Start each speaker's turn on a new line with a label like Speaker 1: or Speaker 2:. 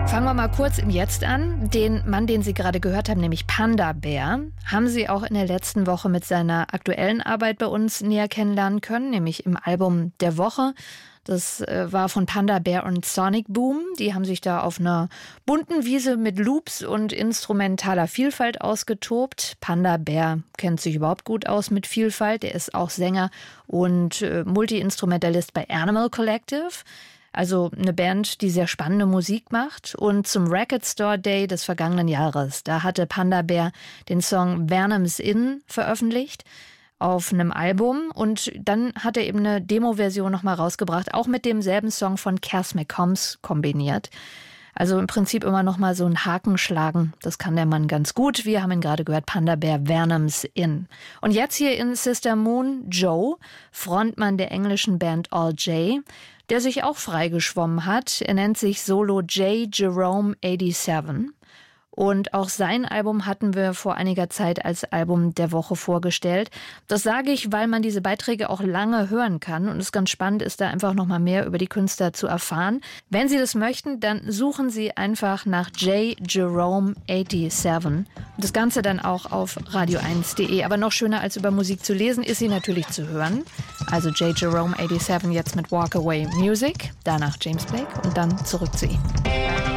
Speaker 1: Fangen wir mal kurz im Jetzt an. Den Mann, den Sie gerade gehört haben, nämlich Panda Bear, haben Sie auch in der letzten Woche mit seiner aktuellen Arbeit bei uns näher kennenlernen können, nämlich im Album der Woche. Das war von Panda Bear und Sonic Boom. Die haben sich da auf einer bunten Wiese mit Loops und instrumentaler Vielfalt ausgetobt. Panda Bear kennt sich überhaupt gut aus mit Vielfalt. Er ist auch Sänger und Multi-Instrumentalist bei Animal Collective. Also eine Band, die sehr spannende Musik macht. Und zum Record Store Day des vergangenen Jahres, da hatte Panda Bear den Song Venom's In veröffentlicht auf einem Album. Und dann hat er eben eine Demo-Version nochmal rausgebracht, auch mit demselben Song von Cass McCombs kombiniert. Also im Prinzip immer nochmal so einen Haken schlagen. Das kann der Mann ganz gut. Wir haben ihn gerade gehört, Panda Bear, Venom's In. Und jetzt hier in Sister Moon Joe, Frontmann der englischen Band All J, der sich auch freigeschwommen hat. Er nennt sich Solo J Jerome 87. Und auch sein Album hatten wir vor einiger Zeit als Album der Woche vorgestellt. Das sage ich, weil man diese Beiträge auch lange hören kann. Und es ganz spannend ist, da einfach noch mal mehr über die Künstler zu erfahren. Wenn Sie das möchten, dann suchen Sie einfach nach J Jerome 87. Und das Ganze dann auch auf radio1.de. Aber noch schöner als über Musik zu lesen, ist sie natürlich zu hören. Also J Jerome 87 jetzt mit Walk Away Music. Danach James Blake und dann zurück zu ihm.